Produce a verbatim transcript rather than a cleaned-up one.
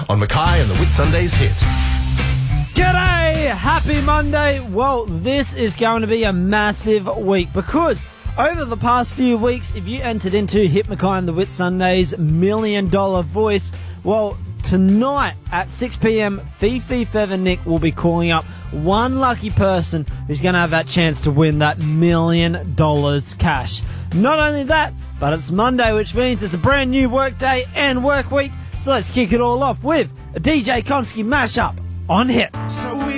on Mackay and the Whitsundays hit. G'day! Happy Monday! Well, this is going to be a massive week because over the past few weeks, if you entered into Hit Mackay and the Whitsundays Million Dollar Voice, well, tonight at six p.m, Fifi Feathernick will be calling up one lucky person who's going to have that chance to win that million dollars cash. Not only that, but it's Monday, which means it's a brand new work day and work week. So let's kick it all off with a D J Konski mashup on Hit. So